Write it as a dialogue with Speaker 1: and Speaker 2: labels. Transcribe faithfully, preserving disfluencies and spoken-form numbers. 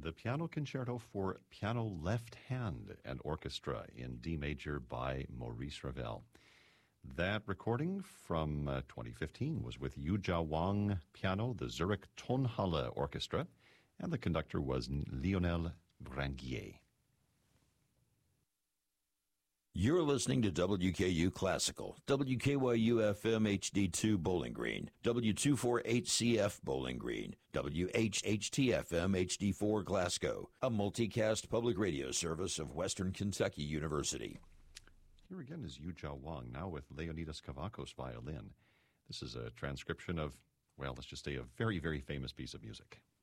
Speaker 1: the Piano Concerto for Piano Left Hand and Orchestra in D major by Maurice Ravel. That recording from uh, twenty fifteen was with Yujia Wang piano, the Zurich Tonhalle Orchestra, and the conductor was Lionel Branguier.
Speaker 2: You're listening to W K U Classical, W K Y U F M H D two Bowling Green, W two forty-eight C F Bowling Green, W H H T F M H D four Glasgow, a multicast public radio service of Western Kentucky University.
Speaker 1: Here again is Yujia Wang, now with Leonidas Kavakos violin. This is a transcription of, well, let's just say a very, very famous piece of music.